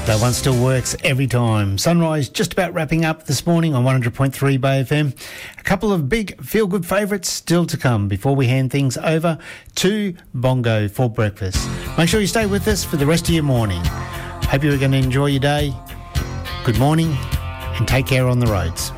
That one still works every time. Sunrise just about wrapping up this morning on 100.3 Bay FM. A couple of big feel-good favourites still to come before we hand things over to Bongo for breakfast. Make sure you stay with us for the rest of your morning. Hope you're going to enjoy your day. Good morning and take care on the roads.